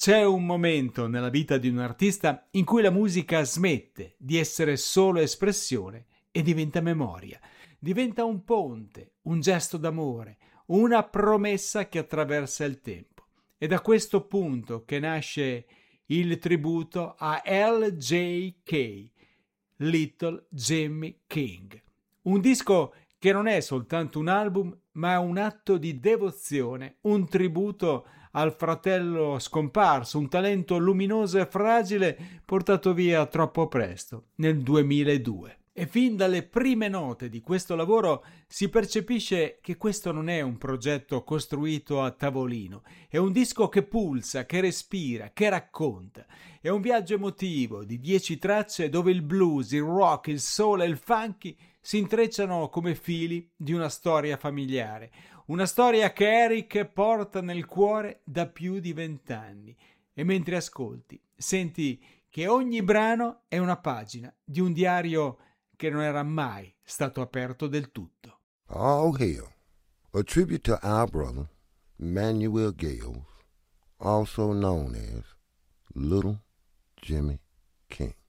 C'è un momento nella vita di un artista in cui la musica smette di essere solo espressione e diventa memoria, diventa un ponte, un gesto d'amore, una promessa che attraversa il tempo. È da questo punto che nasce il tributo a L.J.K., Little Jimmy King. Un disco che non è soltanto un album, ma è un atto di devozione, un tributo al fratello scomparso, un talento luminoso e fragile portato via troppo presto, nel 2002. E fin dalle prime note di questo lavoro si percepisce che questo non è un progetto costruito a tavolino, è un disco che pulsa, che respira, che racconta. È un viaggio emotivo di 10 tracce dove il blues, il rock, il soul e il funky si intrecciano come fili di una storia familiare. Una storia che Eric porta nel cuore da più di 20 anni. E mentre ascolti, senti che ogni brano è una pagina di un diario che non era mai stato aperto del tutto. All Hail, a tribute to our brother, Manuel Gales, also known as Little Jimmy King.